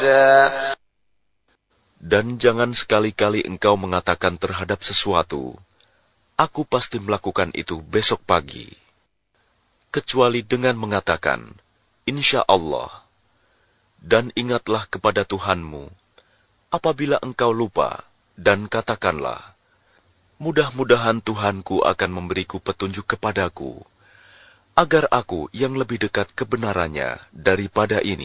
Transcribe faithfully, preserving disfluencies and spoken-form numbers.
Dan jangan sekali-kali engkau mengatakan terhadap sesuatu, aku pasti melakukan itu besok pagi. Kecuali dengan mengatakan, Insya Allah. Dan ingatlah kepada Tuhanmu, apabila engkau lupa, dan katakanlah, mudah-mudahan Tuhanku akan memberiku petunjuk kepadaku, agar aku yang lebih dekat kebenarannya daripada ini.